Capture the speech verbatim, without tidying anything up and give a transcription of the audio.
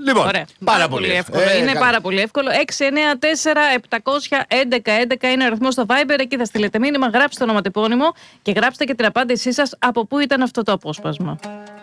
Λοιπόν, Ωραία. πάρα, Πάρα πολύ πολύ εύκολο. εύκολο. Ε, είναι καλά. πάρα πολύ εύκολο. έξι εννιά τέσσερα επτακόσια έντεκα έντεκα είναι ο αριθμός στο Viber. Εκεί θα στείλετε μήνυμα, γράψτε το ονοματεπώνυμο και γράψτε και την απάντησή σας από πού ήταν αυτό το απόσπασμα.